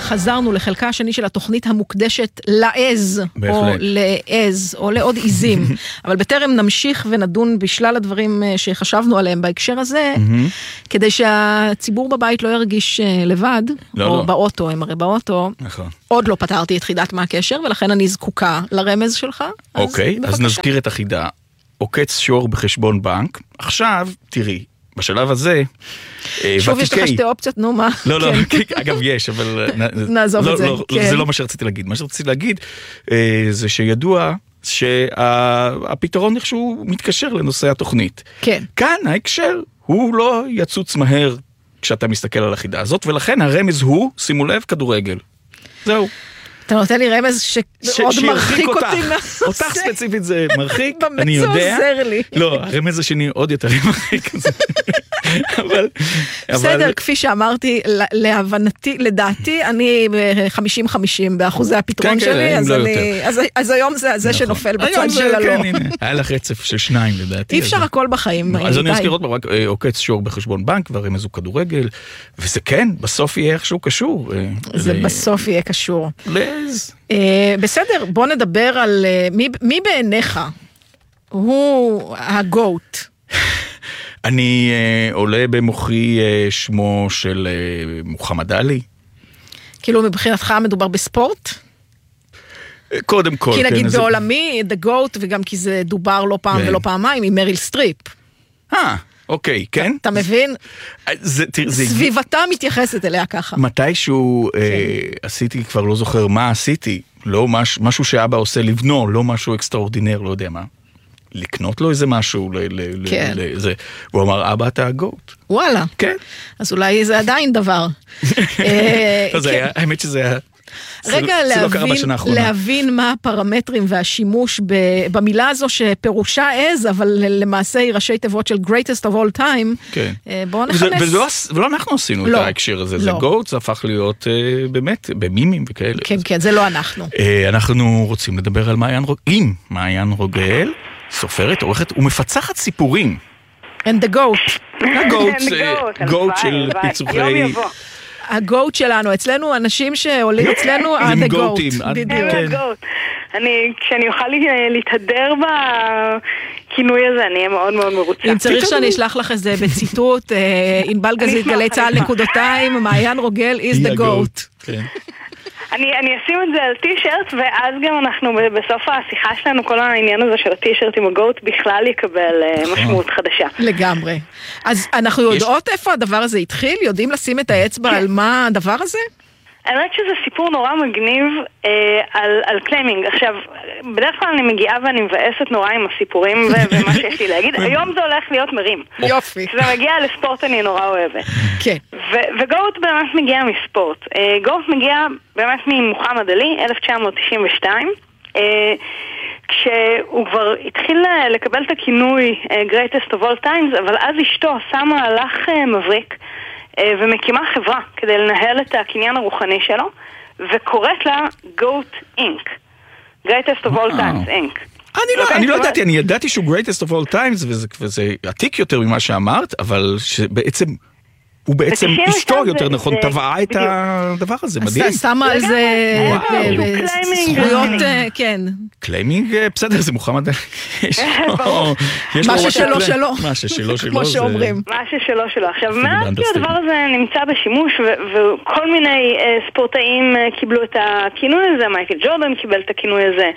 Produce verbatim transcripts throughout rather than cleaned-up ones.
חזרנו לחלקה השני של התוכנית המוקדשת לעז, או לעז, או לעוד עיזים. אבל בטרם נמשיך ונדון בשלל הדברים שחשבנו עליהם בהקשר הזה, כדי שהציבור בבית לא ירגיש לבד, או באוטו, הם הרי באוטו, עוד לא פתרתי את חידת מה הקשר, ולכן אני זקוקה לרמז שלך. אוקיי, אז נזכיר את החידה. עוקץ שור בחשבון בנק. עכשיו, תראי, בשלב הזה, שוב יש לך שתי אופציות, נו מה? לא, לא, אגב יש, אבל נעזוב את זה. זה לא מה שרציתי להגיד. מה שרציתי להגיד זה שידוע שהפתרון איכשהו מתקשר לנושא התוכנית. כן. כאן ההקשר הוא לא יצוץ מהר כשאתה מסתכל על החידה הזאת, ולכן הרמז הוא, שימו לב, כדורגל. זהו. אתה נותן לי רמז שעוד מרחיק אותי מהנושא. אותך ספציפית זה מרחיק, אני יודע. במצוא עוזר לי. לא, הרמז השני עוד יותר מרחיק. בסדר, כפי שאמרתי, להבנתי, לדעתי, אני חמישים חמישים באחוזי הפתרון שלי, אז היום זה זה שנופל בצד של הלא. היה לך רצף של שניים לדעתי. אי אפשר הכל בחיים. אז אני אזכיר עוד פעם, רק עוקץ שור בחשבון בנק, והרמז הוא כדורגל, וזה כן, בסוף יהיה איכשהו קשור. זה בסוף יהיה קשור. לז. בסדר, בוא נדבר על מי בעיניך הוא הגוט. אני עולה במוחי שמו של מוחמד עלי. כאילו מבחינתך מדובר בספורט? קודם כל. כי נגיד בעולמי, The Goat, וגם כי זה דובר לא פעם ולא פעמיים, עם מריל סטריפ. אה, אוקיי, כן? אתה מבין? סביבתה מתייחסת אליה ככה. מתישהו עשיתי, כבר לא זוכר מה עשיתי, לא משהו שאבא עושה לבנו, לא משהו אקסטראורדינר, לא יודע מה. לקנות לו איזה משהו, כן. הוא אמר, אבא אתה הגוט. וואלה. כן. אז אולי זה עדיין דבר. האמת שזה היה... רגע, להבין, להבין מה הפרמטרים והשימוש במילה הזו שפירושה עז, אבל למעשה היא ראשי תיבות של greatest of all time. כן. בואו נכנס. ולא אנחנו עשינו את ההקשר הזה, זה גוט, זה הפך להיות באמת במימים וכאלה. כן, כן, זה לא אנחנו. אנחנו רוצים לדבר על מעיין רוגל, עם מעיין רוגל, סופרת, עורכת ומפצחת סיפורים. And the goat. הגוט, גוט של פיצוחי... הגוט שלנו, אצלנו, אנשים שעולים אצלנו, הם the גוטים. goat. אני, כשאני אוכל להתהדר בכינוי הזה, אני אהיה מאוד מאוד מרוצה. אם צריך שאני אשלח לך איזה בציטוט, ענבל גזית גלי צהל נקודותיים, מעיין רוגל is the goat. אני, אני אשים את זה על טישרט, ואז גם אנחנו בסוף השיחה שלנו, כל העניין הזה של הטישרט עם הגוט בכלל יקבל משמעות חדשה. לגמרי. אז אנחנו יודעות איפה הדבר הזה התחיל? יודעים לשים את האצבע על מה הדבר הזה? האמת שזה סיפור נורא מגניב אה, על, על קליימינג. עכשיו, בדרך כלל אני מגיעה ואני מבאסת נורא עם הסיפורים ו- ומה שיש לי להגיד. היום זה הולך להיות מרים. יופי. כשזה מגיע לספורט אני נורא אוהבת. כן. ו- וגוט באמת מגיע מספורט. אה, גוט מגיע באמת ממוחמד עלי, אלף תשע מאות תשעים ושתיים. אה, כשהוא כבר התחיל לקבל את הכינוי אה, greatest of all times, אבל אז אשתו עשה מהלך אה, מבריק. ומקימה חברה כדי לנהל את הקניין הרוחני שלו, וקוראת לה Goat אינק. Greatest of all times, אינק. אני לא ידעתי, אני ידעתי שהוא Greatest of all times, וזה עתיק יותר ממה שאמרת, אבל שבעצם... הוא בעצם אשתו יותר נכון, טבעה את הדבר הזה, מדהים. שמה על זה זכויות, כן. קליימינג, בסדר, זה מוחמד. מה ששלו שלו. מה ששלו שלו. כמו שאומרים. מה ששלו שלו. עכשיו, מאז הדבר הזה נמצא בשימוש, וכל מיני ספורטאים קיבלו את הכינוי הזה, מייקל ג'ורדן קיבל את הכינוי הזה,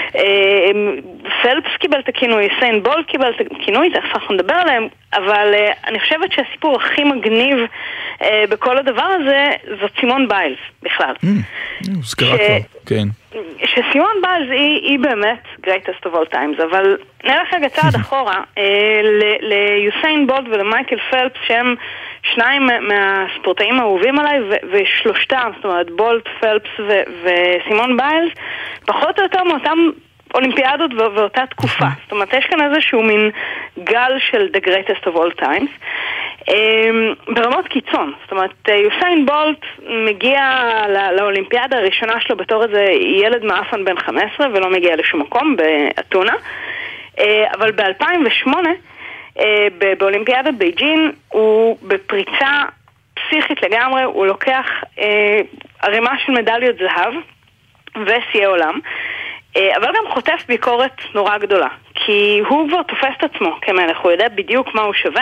פלפס קיבל את הכינוי, סיין בולט קיבל את הכינוי, תכף אנחנו נדבר עליהם, אבל אני חושבת שהסיפור הכי מגניב בכל הדבר הזה זאת סימון ביילס בכלל. הוזכרה כבר, כן. שסימון ביילס היא באמת greatest of all times, אבל נלך רגע צעד אחורה ליוסיין בולט ולמייקל פלפס, שהם שניים מהספורטאים האהובים עליי, ושלושתם, זאת אומרת בולט, פלפס וסימון ביילס, פחות או יותר מאותם אולימפיאדות ואותה תקופה. זאת אומרת, יש כאן איזשהו מין גל של the greatest of all times. ברמות קיצון. זאת אומרת, יוסיין בולט מגיע לאולימפיאדה הראשונה שלו בתור איזה ילד מאפן בן חמש עשרה, ולא מגיע לשום מקום באתונה. אבל ב-אלפיים ושמונה, באולימפיאדת בייג'ין, הוא בפריצה פסיכית לגמרי, הוא לוקח ערימה של מדליות זהב ושיאי עולם, אבל גם חוטף ביקורת נורא גדולה, כי הוא כבר תופס את עצמו כמלך, הוא יודע בדיוק מה הוא שווה,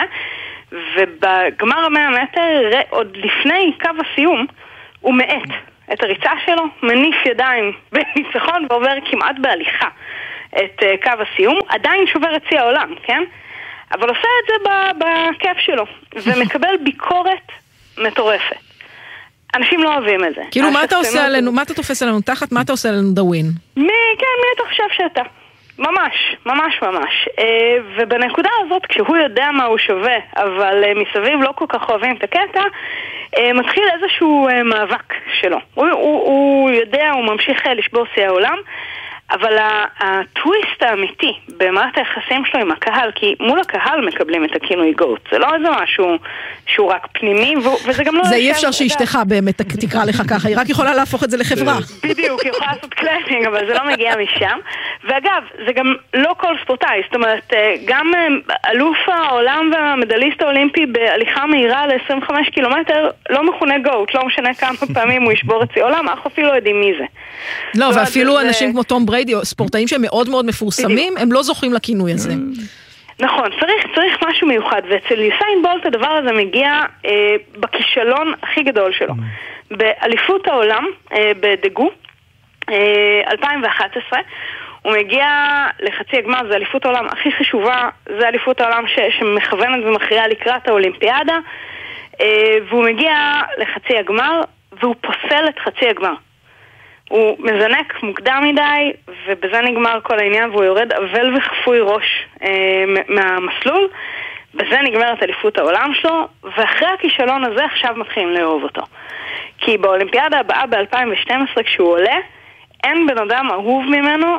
ובגמר המאה מטר, עוד לפני קו הסיום, הוא מעט את הריצה שלו, מניף ידיים בניצחון ועובר כמעט בהליכה את קו הסיום, עדיין שובר את שיא העולם, כן? אבל עושה את זה בכיף שלו, ומקבל ביקורת מטורפת. אנשים לא אוהבים את זה. כאילו, מה אתה עושה עלינו, מה אתה תופס עלינו תחת, מה אתה עושה עלינו דווין? מי, כן, מי אתה חושב שאתה? ממש, ממש ממש. ובנקודה הזאת, כשהוא יודע מה הוא שווה, אבל מסביב לא כל כך אוהבים את הקטע, מתחיל איזשהו מאבק שלו. הוא, הוא, הוא יודע, הוא ממשיך לשבור שיא העולם, אבל הטוויסט האמיתי במערכת היחסים שלו עם הקהל, כי מול הקהל מקבלים את הכינוי גוט, זה לא איזה משהו שהוא רק פנימי, וזה גם לא... זה אי אפשר שאשתך באמת תקרא לך ככה, היא רק יכולה להפוך את זה לחברה. בדיוק, היא יכולה לעשות קלאפינג, אבל זה לא מגיע משם. ואגב, זה גם לא כל ספורטאי, זאת אומרת, גם אלוף העולם והמדליסט האולימפי בהליכה מהירה ל-עשרים וחמישה קילומטר, לא מכונה גוט, לא משנה כמה פעמים הוא ישבור את שיא העולם, אך אפילו לא יודעים מי זה. לא, ואפילו אנשים כמו תום בריידי, ספורטאים שהם מאוד מאוד מפורסמים, הם לא זוכים לכינוי הזה. נכון, צריך, צריך משהו מיוחד, ואצל יוסיין בולט הדבר הזה מגיע אה, בכישלון הכי גדול שלו. באליפות העולם, אה, בדגו, אה, אלפיים ואחת עשרה, הוא מגיע לחצי הגמר, זה אליפות העולם הכי חשובה, זה אליפות העולם ש, שמכוונת ומכריעה לקראת האולימפיאדה, אה, והוא מגיע לחצי הגמר, והוא פוסל את חצי הגמר. הוא מזנק מוקדם מדי, ובזה נגמר כל העניין, והוא יורד אבל וחפוי ראש אה, מהמסלול, בזה נגמרת אליפות העולם שלו, ואחרי הכישלון הזה עכשיו מתחילים לאהוב אותו. כי באולימפיאדה הבאה ב-אלפיים ושתים עשרה כשהוא עולה, אין בן אדם אהוב ממנו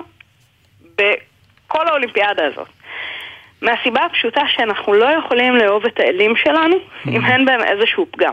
בכל האולימפיאדה הזאת. מהסיבה הפשוטה שאנחנו לא יכולים לאהוב את האלים שלנו, mm-hmm. אם אין בהם איזשהו פגם.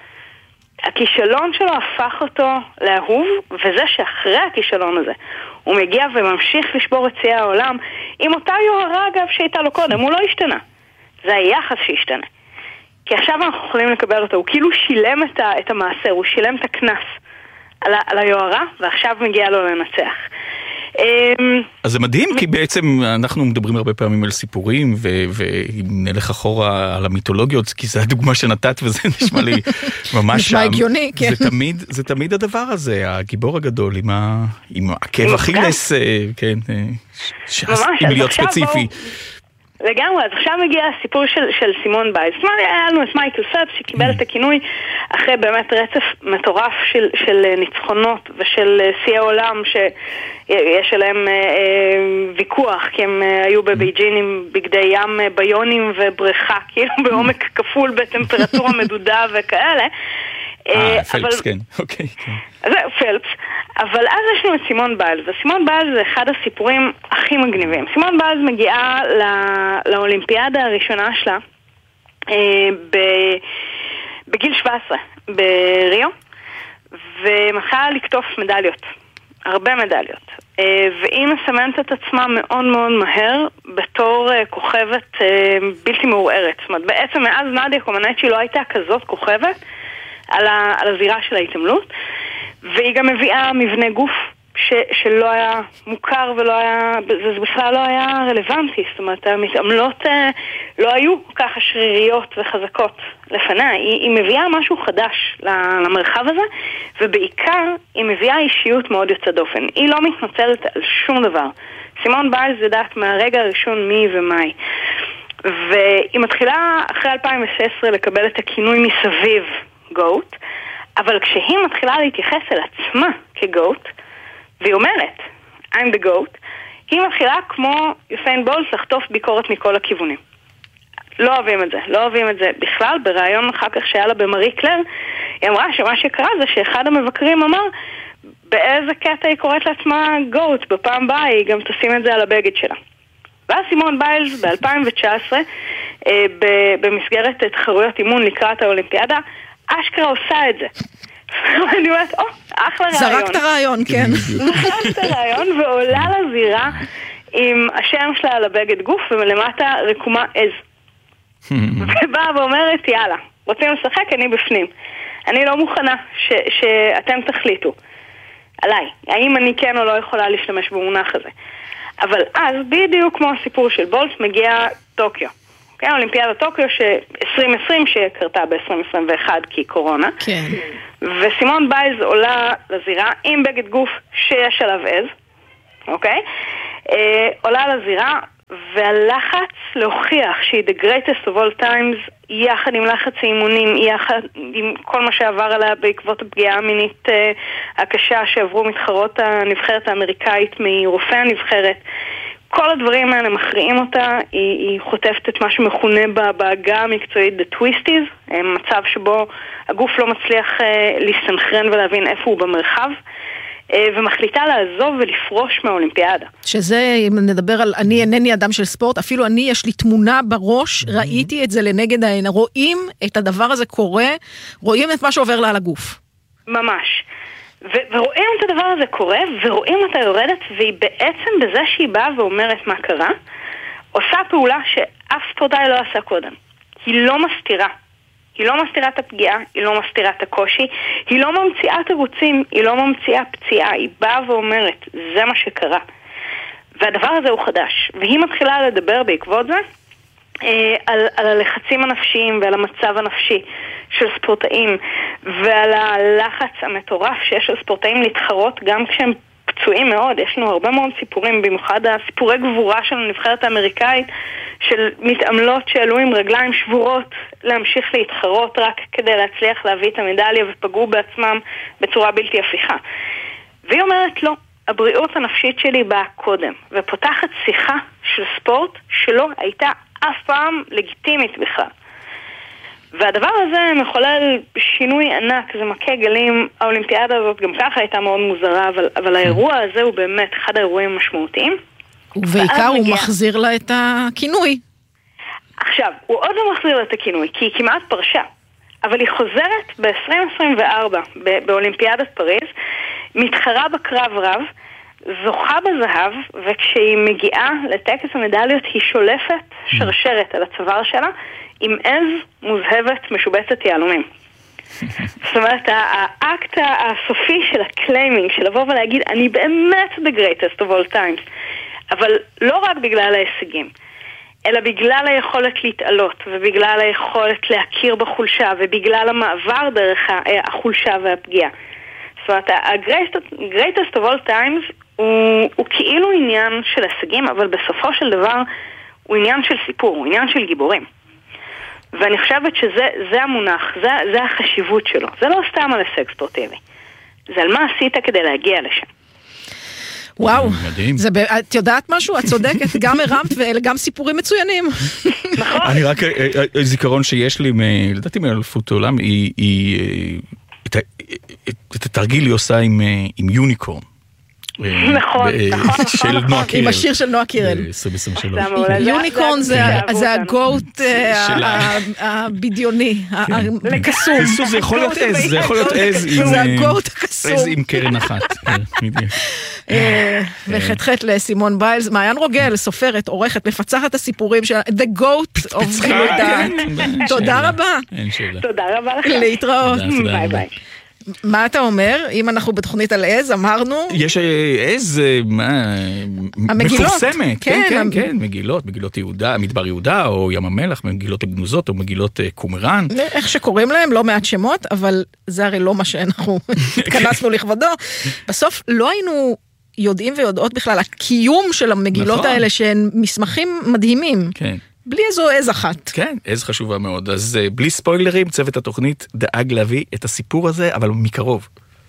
הכישלון שלו הפך אותו לאהוב, וזה שאחרי הכישלון הזה הוא מגיע וממשיך לשבור את שיא העולם עם אותה יוהרה אגב שהייתה לו קודם, הוא לא השתנה, זה היחס שהשתנה, כי עכשיו אנחנו יכולים לקבל אותו, הוא כאילו שילם את, ה, את המעשר, הוא שילם את הכנס על, ה, על היוהרה, ועכשיו מגיע לו לנצח. אז זה מדהים, כי בעצם אנחנו מדברים הרבה פעמים על סיפורים, ואם נלך אחורה על המיתולוגיות, כי זו הדוגמה שנתת, וזה נשמע לי ממש שם. נשמע הגיוני, כן. זה תמיד הדבר הזה, הגיבור הגדול, עם עקב אכילס, כן, אם להיות ספציפי. לגמרי, אז עכשיו מגיע הסיפור של, של סימון בייז. זאת אומרת, היה לנו את מייקל פלפס שקיבל את הכינוי אחרי באמת רצף מטורף של, של ניצחונות ושל שיא העולם שיש עליהם אה, אה, ויכוח, כי הם אה, היו בבייג'ין עם בגדי ים אה, ביונים ובריכה, כאילו בעומק כפול בטמפרטורה מדודה וכאלה. אה, פלפס, כן, אוקיי. זה פלפס, אבל אז יש לנו את סימון ביילס, וסימון ביילס זה אחד הסיפורים הכי מגניבים. סימון ביילס מגיעה לאולימפיאדה הראשונה שלה בגיל שבע עשרה בריו, ומתחילה לקטוף מדליות, הרבה מדליות, והיא מסמנת את עצמה מאוד מאוד מהר בתור כוכבת בלתי מעורערת. זאת אומרת, בעצם מאז נדיה קומנצ'י לא הייתה כזאת כוכבת על, ה, על הזירה של ההתעמלות, והיא גם מביאה מבנה גוף ש, שלא היה מוכר ולא היה, זה בכלל לא היה רלוונטי, זאת אומרת, המתעמלות לא היו ככה שריריות וחזקות לפניה, היא, היא מביאה משהו חדש למרחב הזה, ובעיקר היא מביאה אישיות מאוד יוצאת דופן, היא לא מתנצלת על שום דבר. סימון ביילס יודעת מהרגע הראשון מי ומאי, והיא מתחילה אחרי אלפיים ושש עשרה לקבל את הכינוי מסביב גוט, אבל כשהיא מתחילה להתייחס אל עצמה כגוט, והיא אומרת, I'm the goat, היא מתחילה כמו יוסיין בולט לחטוף ביקורת מכל הכיוונים. לא אוהבים את זה, לא אוהבים את זה בכלל. ברעיון אחר כך שהיה לה במרי קלר, היא אמרה שמה שקרה זה שאחד המבקרים אמר, באיזה קטע היא קוראת לעצמה גוט, בפעם הבאה היא גם תשים את זה על הבגד שלה. ואז סימון ביילס ב-אלפיים תשע עשרה, במסגרת תחרויות אימון לקראת האולימפיאדה, אשכרה עושה את זה. אני אומרת, או, אחלה רעיון. זרקת רעיון, כן. זרקת רעיון ועולה לזירה עם השם שלה על הבגד גוף, ולמטה רקומה עז. ובאה ואומרת, יאללה, רוצים לשחק, אני בפנים. אני לא מוכנה ש, שאתם תחליטו עליי, האם אני כן או לא יכולה להשתמש במונח הזה. אבל אז, בדיוק כמו הסיפור של בולט, מגיע טוקיו. כן, אולימפיאדה טוקיו ש-עשרים עשרים שקרתה ב-עשרים עשרים ואחת כי קורונה. כן. וסימון ביילס עולה לזירה עם בגד גוף שיש עליו עז, אוקיי? אה, עולה לזירה, והלחץ להוכיח שהיא the greatest of all times, יחד עם לחץ האימונים, יחד עם כל מה שעבר עליה בעקבות הפגיעה המינית אה, הקשה שעברו מתחרות הנבחרת האמריקאית מרופא הנבחרת, כל הדברים האלה מכריעים אותה, היא, היא חוטפת את מה שמכונה בהגה המקצועית the twisties, מצב שבו הגוף לא מצליח אה, להסתנכרן ולהבין איפה הוא במרחב, אה, ומחליטה לעזוב ולפרוש מהאולימפיאדה. שזה, אם נדבר על אני אינני אדם של ספורט, אפילו אני יש לי תמונה בראש, mm-hmm. ראיתי את זה לנגד העין, רואים את הדבר הזה קורה, רואים את מה שעובר לה על הגוף. ממש. ו- ורואים את הדבר הזה קורה, ורואים אותה יורדת, והיא בעצם בזה שהיא באה ואומרת מה קרה, עושה פעולה שאף ספורטאי לא עשה קודם. היא לא מסתירה. היא לא מסתירה את הפגיעה, היא לא מסתירה את הקושי, היא לא ממציאה תירוצים, היא לא ממציאה פציעה, היא באה ואומרת, זה מה שקרה. והדבר הזה הוא חדש. והיא מתחילה לדבר בעקבות זה, על, על הלחצים הנפשיים ועל המצב הנפשי של ספורטאים ועל הלחץ המטורף שיש לספורטאים להתחרות גם כשהם פצועים מאוד. יש לנו הרבה מאוד סיפורים, במיוחד הסיפורי גבורה של הנבחרת האמריקאית של מתעמלות שעלו עם רגליים שבורות להמשיך להתחרות רק כדי להצליח להביא את המדליה ופגעו בעצמם בצורה בלתי הפיכה. והיא אומרת לא, הבריאות הנפשית שלי באה קודם, ופותחת שיחה של ספורט שלא הייתה אף פעם לגיטימית בכלל. והדבר הזה מחולל שינוי ענק, זה מכה גלים. האולימפיאדה הזאת גם ככה הייתה מאוד מוזרה, אבל, אבל האירוע הזה הוא באמת אחד האירועים המשמעותיים. ובעיקר הוא מגיע... מחזיר לה את הכינוי. עכשיו, הוא עוד לא מחזיר לה את הכינוי, כי היא כמעט פרשה. אבל היא חוזרת ב-עשרים עשרים וארבע באולימפיאדת פריז, מתחרה בקרב רב, זוכה בזהב, וכשהיא מגיעה לטקס המדליות היא שולפת שרשרת על הצוואר שלה עם עז מוזהבת משובצת יהלומים. זאת אומרת, האקט הסופי של הקליימינג, של לבוא ולהגיד אני באמת the greatest of all times, אבל לא רק בגלל ההישגים, אלא בגלל היכולת להתעלות, ובגלל היכולת להכיר בחולשה, ובגלל המעבר דרך החולשה והפגיעה. זאת אומרת, ה-greatest of all times הוא, הוא כאילו עניין של הישגים, אבל בסופו של דבר הוא עניין של סיפור, הוא עניין של גיבורים. ואני חושבת שזה זה המונח, זה, זה החשיבות שלו. זה לא סתם על הישג ספורטיבי. זה על מה עשית כדי להגיע לשם. וואו, זה, את יודעת משהו? את צודקת, גם הרמת ואלה גם סיפורים מצוינים. נכון. אני רק, זיכרון שיש לי, לדעתי מאלפות העולם, היא, את התרגיל היא עושה עם יוניקורן. נכון, נכון. של נועה קירל. עם השיר של נועה קירל. עשרים עשרים ושלוש. יוניקורן זה הגוט הבדיוני, הקסום. זה יכול להיות עז, זה יכול להיות עז עם קרן אחת. וחתכת לסימון ביילס, מעיין רוגל, סופרת, עורכת, מפצחת הסיפורים של The Goat of גילוי. תודה רבה. תודה רבה לכם. להתראות. ביי ביי. מה אתה אומר? אם אנחנו בתוכנית על עז, אמרנו... יש עז מפורסמת. כן, כן, כן, מגילות, מגילות יהודה, מדבר יהודה, או ים המלח, מגילות גנוזות, או מגילות קומראן. איך שקוראים להם, לא מעט שמות, אבל זה הרי לא מה שאנחנו התכנסנו לכבודו. בסוף לא היינו יודעים ויודעות בכלל, הקיום של המגילות האלה, שהן מסמכים מדהימים. כן. בלי איזו עז אחת. כן, עז חשובה מאוד. אז בלי ספוילרים, צוות התוכנית דאג להביא את הסיפור הזה, אבל מקרוב.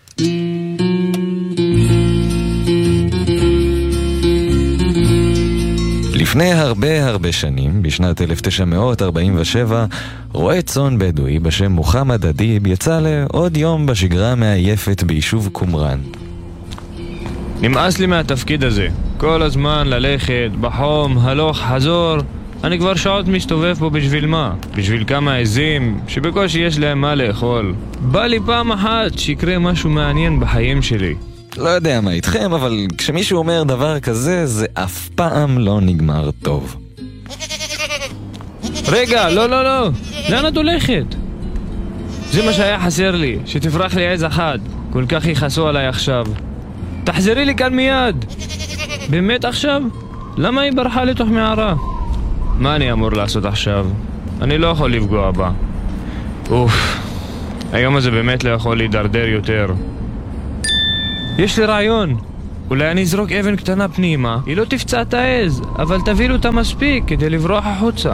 לפני הרבה הרבה שנים, בשנת אלף תשע מאות ארבעים ושבע, רועה צאן בדואי בשם מוחמד אדיב יצא לעוד יום בשגרה מעייפת ביישוב קומראן. נמאס לי מהתפקיד הזה. כל הזמן ללכת, בחום, הלוך, חזור. אני כבר שעות מסתובב פה בשביל מה? בשביל כמה עזים שבקושי יש להם מה לאכול. בא לי פעם אחת שיקרה משהו מעניין בחיים שלי. לא יודע מה איתכם, אבל כשמישהו אומר דבר כזה, זה אף פעם לא נגמר טוב. רגע, לא, לא, לא. לאן את הולכת? זה מה שהיה חסר לי, שתברח לי עז אחת. כל כך יכעסו עליי עכשיו. תחזרי לי כאן מיד. באמת עכשיו? למה היא ברחה לתוך מערה? מה אני אמור לעשות עכשיו? אני לא יכול לפגוע בה. אוף, היום הזה באמת לא יכול להידרדר יותר. יש לי רעיון. אולי אני אזרוק אבן קטנה פנימה. היא לא תפצע את העז, אבל תביא אותה מספיק כדי לברוח החוצה.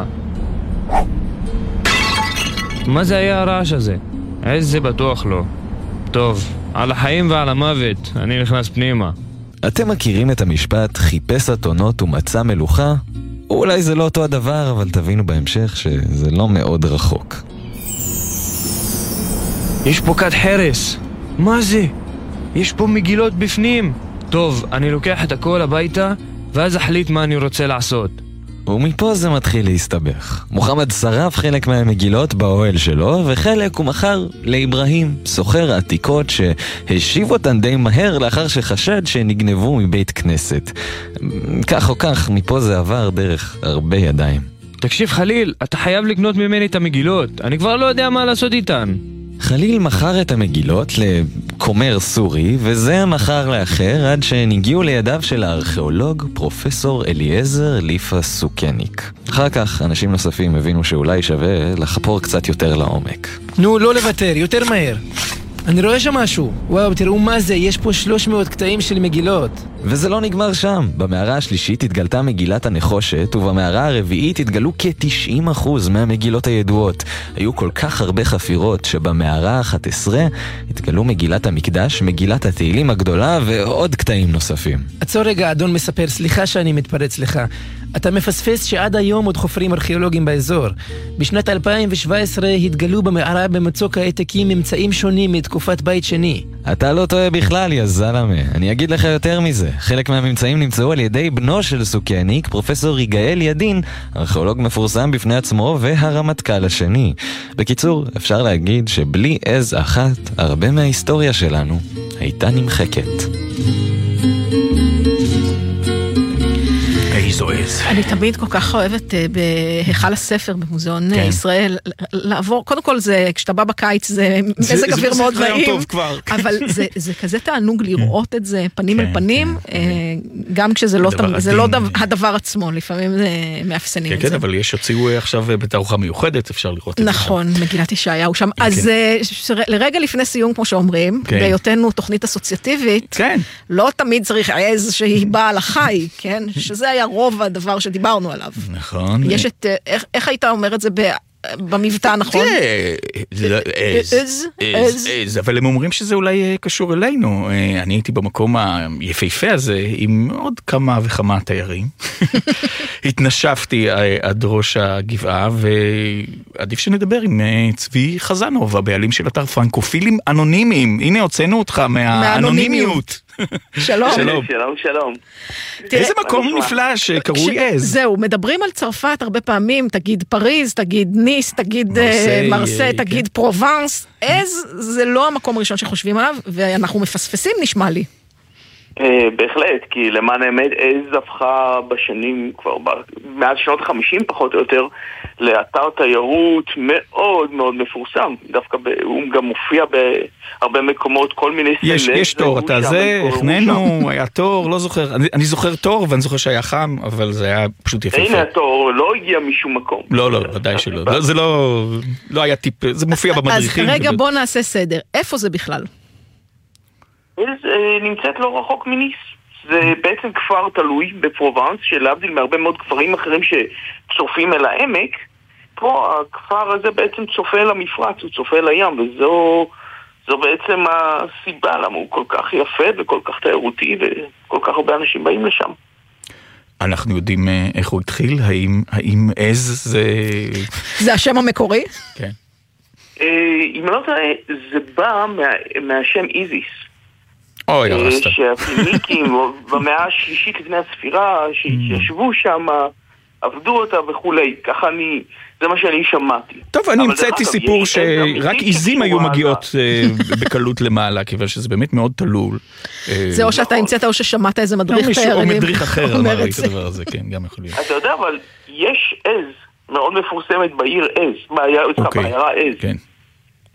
מה זה היה הרעש הזה? עז זה בטוח לא. טוב, על החיים ועל המוות, אני נכנס פנימה. אתם מכירים את המשפט חיפש אתונות ומצא מלוכה? אולי זה לא אותו הדבר, אבל תבינו בהמשך שזה לא מאוד רחוק. יש פה כת חרס. מה זה? יש פה מגילות בפנים. טוב, אני לוקח את הכל הביתה, ואז אחליט מה אני רוצה לעשות. ומפה זה מתחיל להסתבך. מוחמד שרף חלק מהמגילות באוהל שלו, וחלק הוא מכר לאברהים, סוחר עתיקות שהשיב אותן די מהר לאחר שחשד שנגנבו מבית כנסת. כך או כך, מפה זה עבר דרך הרבה ידיים. תקשיב חליל, אתה חייב לקנות ממני את המגילות. אני כבר לא יודע מה לעשות איתן. חליל מכר את המגילות לקומר סורי, וזה מכר לאחר עד שנגיעו לידיו של הארכיאולוג פרופסור אליעזר ליפה סוכניק. אחר כך אנשים נוספים הבינו שאולי שווה לחפור קצת יותר לעומק. נו, לא לוותר, יותר מהר. אני רואה שם משהו. וואו, תראו מה זה, יש פה שלוש מאות קטעים של מגילות. וזה לא נגמר שם. במערה השלישית התגלתה מגילת הנחושת, ובמערה הרביעית התגלו כ-תשעים אחוז מהמגילות הידועות. היו כל כך הרבה חפירות שבמערה ה-אחת עשרה התגלו מגילת המקדש, מגילת התהילים הגדולה ועוד קטעים נוספים. עצור רגע, אדון מספר, סליחה שאני מתפרץ לך. אתה מפספס שעד היום עוד חופרים ארכיאולוגיים באזור. בשנת אלפיים שבע עשרה התגלו במערה במצוק העתקים ממצאים שונים מתקופת בית שני. אתה לא טועה בכלל, יא זלמה. אני אגיד לך יותר מזה. חלק מהממצאים נמצאו על ידי בנו של סוכניק, פרופסור יגאל ידין, ארכיאולוג מפורסם בפני עצמו והרמטכ"ל השני. בקיצור, אפשר להגיד שבלי עז אחת, הרבה מההיסטוריה שלנו הייתה נמחקת. אני תמיד כל כך אוהבת בהיכל הספר במוזיאון ישראל לעבור, קודם כל זה, כשאתה בא בקיץ זה מזג אוויר מאוד נעים, אבל זה כזה תענוג לראות את זה פנים אל פנים, גם כשזה לא הדבר עצמו, לפעמים זה מאפסנים את זה. כן, אבל יש הוציאו עכשיו בתערוכה מיוחדת, אפשר לראות את זה. נכון, מגילת ישעיהו שם. אז לרגע לפני סיום, כמו שאומרים, בהיותנו תוכנית אסוציאטיבית, לא תמיד צריך עז שהיא באה לחי, כן? שזה היה רוב הדבר שדיברנו עליו. נכון. יש את, איך, איך היית אומר את זה במבטא, נכון? תראה, עז, עז, עז, אבל הם אומרים שזה אולי קשור אלינו. אני הייתי במקום היפהפה הזה עם עוד כמה וכמה תיירים. התנשפתי עד ראש הגבעה, ועדיף שנדבר עם צבי חזנוב, הבעלים של אתר פרנקופילים אנונימיים. הנה, הוצאנו אותך מהאנונימיות. שלום. שלום. שלום, שלום. איזה מקום נפלא שקרוי עז. זהו, מדברים על צרפת הרבה פעמים, תגיד פריז, תגיד ניס, תגיד מרסה, תגיד פרובנס. עז זה לא המקום הראשון שחושבים עליו, ואנחנו מפספסים, נשמע לי. בהחלט, כי למען האמת עז הפכה בשנים, כבר מאז שנות חמישים פחות או יותר, לאתר תיירות מאוד מאוד מפורסם. דווקא הוא גם מופיע בהרבה מקומות, כל מיני יש, יש תור, אתה זה, הכננו, היה תור, לא זוכר, אני, אני זוכר תור ואני זוכר שהיה חם, אבל זה היה פשוט יפה. הנה התור, לא הגיע משום מקום. לא, לא, ודאי שלא. לא, זה לא, לא היה טיפ, זה מופיע במדריכים. אז רגע, בוא נעשה סדר. איפה זה בכלל? עז נמצאת לא רחוק מניס. זה בעצם כפר תלוי בפרובנס, שלהבדיל מהרבה מאוד כפרים אחרים שצופים אל העמק. פה הכפר הזה בעצם צופה אל המפרץ, הוא צופה אל הים, וזו זו בעצם הסיבה למה הוא כל כך יפה וכל כך תיירותי, וכל כך הרבה אנשים באים לשם. אנחנו יודעים איך הוא התחיל? האם, האם עז זה... זה השם המקורי? כן. אם לא טועה, זה בא מה, מהשם איזיס. אוי, הרסת. שהפיניקים במאה השלישית לפני הספירה, שישבו שם, עבדו אותה וכולי. ככה אני, זה מה שאני שמעתי. טוב, אני המצאתי סיפור שרק עיזים היו מגיעות בקלות למעלה, כיוון שזה באמת מאוד תלול. זה או שאתה המצאת או ששמעת איזה מדריך תיירים. או מדריך אחר אמר לי את הדבר הזה, כן, גם יכול להיות. אתה יודע, אבל יש עז מאוד מפורסמת בעיר עז, בעיירה עז.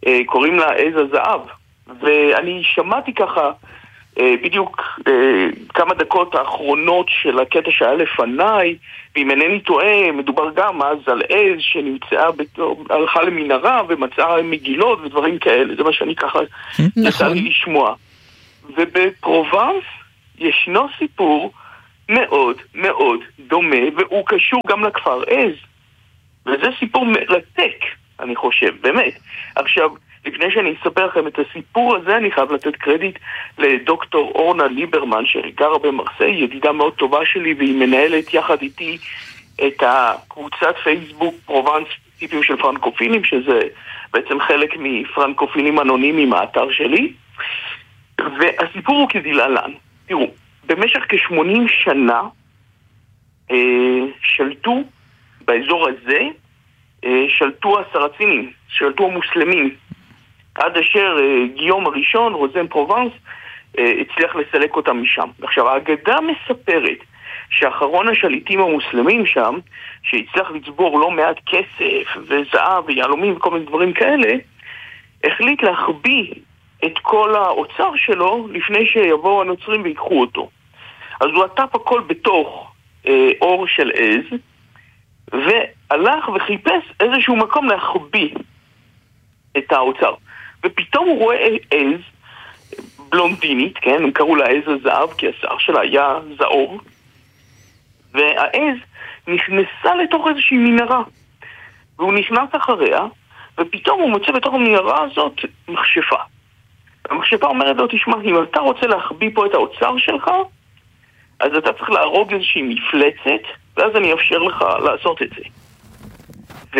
קוראים לה עז הזהב. ואני שמעתי ככה בדיוק כמה דקות האחרונות של הקטע שהיה לפניי, ואם אינני טועה, מדובר גם אז על עז שנמצאה, הלכה למנהרה ומצאה מגילות ודברים כאלה. זה מה שאני ככה יצא לי לשמוע. ובפרובנס ישנו סיפור מאוד מאוד דומה, והוא קשור גם לכפר עז. וזה סיפור מרתק, אני חושב, באמת. עכשיו, לפני שאני אספר לכם את הסיפור הזה, אני חייב לתת קרדיט לדוקטור אורנה ליברמן, שגרה במרסיי, ידידה מאוד טובה שלי, והיא מנהלת יחד איתי את הקבוצת פייסבוק פרובנס טיפים של פרנקופינים, שזה בעצם חלק מפרנקופינים אנונימיים מהאתר שלי. והסיפור הוא כדלהלן. תראו, במשך כ-שמונים שנה אה, שלטו באזור הזה, אה, שלטו הסרצינים, שלטו המוסלמים, עד אשר אה, גיום הראשון, רוזן פרובנס, אה, הצליח לסלק אותם משם. עכשיו, האגדה מספרת שאחרון השליטים המוסלמים שם, שהצליח לצבור לא מעט כסף וזהב ויהלומים וכל מיני דברים כאלה, החליט להחביא את כל האוצר שלו לפני שיבואו הנוצרים ויקחו אותו. אז הוא עטף הכל בתוך אה, אור של עז, והלך וחיפש איזשהו מקום להחביא את האוצר. ופתאום הוא רואה עז בלונדינית, כן? הם קראו לה עז הזהב, כי השיער שלה היה זעור, והעז נכנסה לתוך איזושהי מנהרה, והוא נכנס אחריה, ופתאום הוא מוצא בתוך המנהרה הזאת מכשפה. המכשפה אומרת לו, תשמע, אם אתה רוצה להחביא פה את האוצר שלך, אז אתה צריך להרוג איזושהי מפלצת, ואז אני אפשר לך לעשות את זה. ו...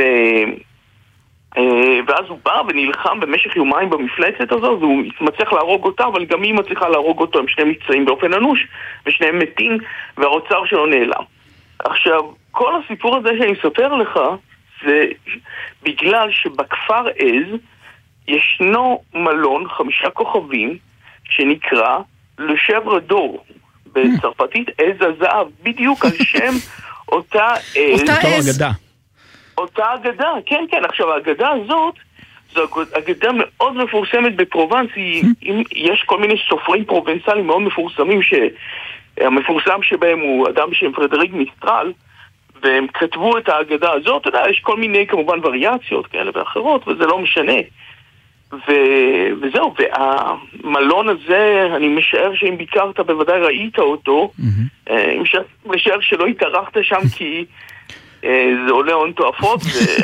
ואז הוא בא ונלחם במשך יומיים במפלצת הזו, והוא מצליח להרוג אותה, אבל גם היא מצליחה להרוג אותו, הם שניהם נפצעים באופן אנוש, ושניהם מתים, והאוצר שלו נעלם. עכשיו, כל הסיפור הזה שאני אספר לך, זה בגלל שבכפר עז, ישנו מלון חמישה כוכבים שנקרא לשבר דור, בצרפתית עז הזהב, בדיוק על שם אותה עז. אותה עז. אותה אגדה, כן, כן. עכשיו, האגדה הזאת, זו אגדה מאוד מפורסמת בפרובנס, יש כל מיני סופרים פרובנסליים מאוד מפורסמים, שהמפורסם שבהם הוא אדם בשם פרדריק מיסטרל, והם כתבו את האגדה הזאת, אתה יודע, יש כל מיני כמובן וריאציות כאלה ואחרות, וזה לא משנה. ו... וזהו, והמלון הזה, אני משער שאם ביקרת בוודאי ראית אותו, mm-hmm. אני משער שלא התארחת שם כי זה עולה הון תועפות,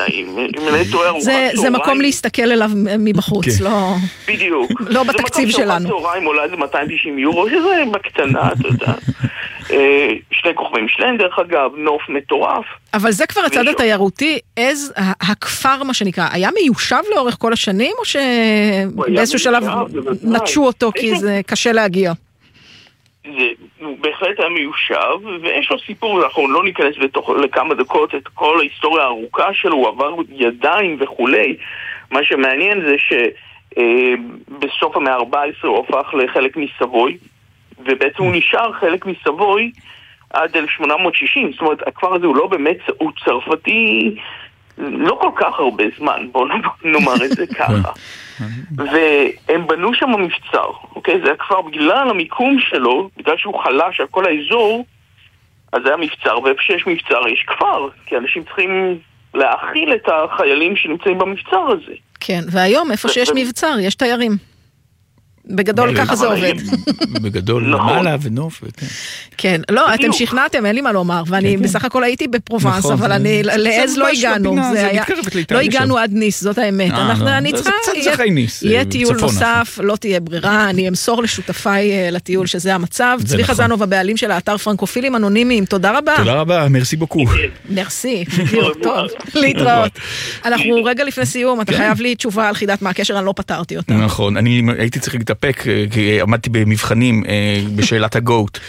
זה מקום להסתכל אליו מבחוץ, לא... בדיוק. לא בתקציב שלנו. זה מקום צהריים עולה איזה מאתיים ותשעים יורו, שזה בקטנה, אתה יודע. שני כוכבים שלהם, דרך אגב, נוף מטורף. אבל זה כבר הצד התיירותי, איזה הכפר, מה שנקרא, היה מיושב לאורך כל השנים, או שבאיזשהו שלב נטשו אותו, כי זה קשה להגיע? זה בהחלט היה מיושב, ויש לו סיפור, אנחנו לא ניכנס בתוך, לכמה דקות את כל ההיסטוריה הארוכה שלו, הוא עבר ידיים וכולי. מה שמעניין זה שבסוף המאה ה-ארבע עשרה הוא הפך לחלק מסבוי, ובעצם הוא נשאר חלק מסבוי עד אלף שמונה מאות שישים. זאת אומרת, הכפר הזה הוא לא באמת, הוא צרפתי לא כל כך הרבה זמן, בואו נאמר את זה ככה. והם בנו שם מבצר, אוקיי? זה הכפר בגלל המיקום שלו, בגלל שהוא חלש על כל האזור, אז זה היה מבצר, ואיפה שיש מבצר יש כפר, כי אנשים צריכים להאכיל את החיילים שנמצאים במבצר הזה. כן, והיום איפה שיש מבצר יש תיירים. בגדול ככה זה עובד. בגדול למעלה ונוף. כן, לא, אתם שכנעתם, אין לי מה לומר, ואני בסך הכל הייתי בפרובנס, אבל אני לעז לא הגענו. לא הגענו עד ניס, זאת האמת. אני צריכה, יהיה טיול נוסף, לא תהיה ברירה, אני אמסור לשותפיי לטיול שזה המצב. צבי חזנוב, הבעלים של האתר פרנקופילים אנונימיים, תודה רבה. תודה רבה, מרסי בוקו. מרסי, טוב, להתראות. אנחנו רגע לפני סיום, אתה חייב לי תשובה על חידת מה הקשר, אני לא פתרתי אותה. נכון, אני הייתי צריך להתאפק, כי עמדתי במבחנים בשאלת הגוט.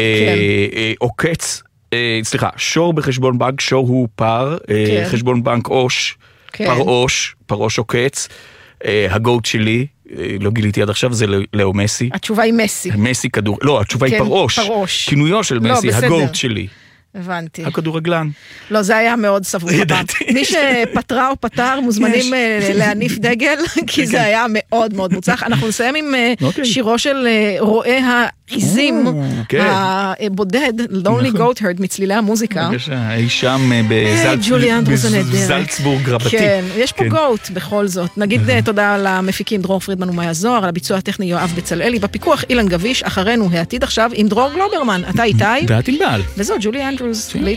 עוקץ, סליחה, שור בחשבון בנק, שור הוא פר, חשבון בנק אוש, פר אוש, פר אוש עוקץ. הגוט שלי, לא גיליתי עד עכשיו, זה לאו מסי. התשובה היא מסי. מסי כדור, לא, התשובה היא פר אוש. כינויו של מסי, הגוט שלי. הבנתי. הכדורגלן. לא, זה היה מאוד סבוב. מי שפטרה או פטר מוזמנים להניף דגל, כי זה היה מאוד מאוד מוצלח. אנחנו נסיים עם שירו של רואה העיזים הבודד, Lonely Goat Herd, מצלילי המוזיקה. אי שם בזלצבורג רבתי. כן, יש פה גוט בכל זאת. נגיד תודה למפיקים דרור פרידמן ומאיה זוהר, על הביצוע הטכני יואב בצלאלי, בפיקוח אילן גביש, אחרינו העתיד עכשיו עם דרור גלוברמן. אתה איתי? ואת עם בעל. וזו ג'ולי אנדרוס.